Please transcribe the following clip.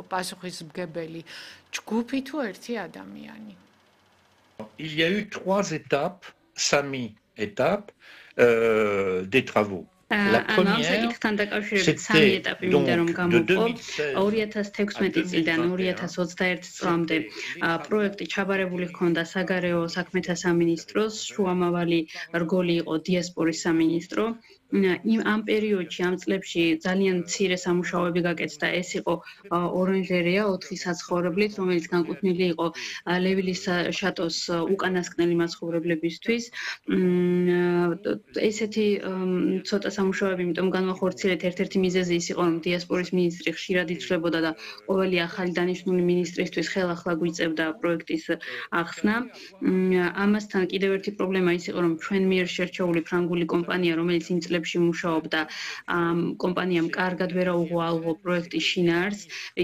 პასუხისმგებელი ჯგუფი თუ ერთი ადამიანი? Il y a eu 3 étapes, SAMI étapes des travaux. La première, c'était donc de 2016 2016 წლიდან 2021 წლამდე პროექტი ჩაბარებული ჰქონდა საგარეო საქმეთა სამინისტროს, შუამავალი რგოლი იყო დიასპორის სამინისტრო. ამ პერიოდში, ამ წლებში ძალიან მცირე სამუშაოები გაკეთდა. ეს იყო ორანჟერეა 4 საცხოვრებლით, რომელიც განკუთვნილი იყო ლევილის შატოს უკანასკნელი მაცხოვრებლებისთვის. ესეთი ცოტა სამუშაოები, იმიტომ განვახორციელეთ ერთ-ერთი მიზეზი ის იყო, რომ დიასპორის მინისტრი ხშირად იცვლებოდა და ყოველი ახალი დანიშნული მინისტრისთვის ხელახლა გვიწევდა პროექტის ახსნა. ამასთან კიდევ ერთი პრობლემა ის იყო, რომ ჩვენ მიერ შერჩეული ფრანგული კომპანია, რომელიც იმ წლებში მუშაობდა, კომპანიამ კარგად ვერ აუღო ალღო პროექტის შინაარსს.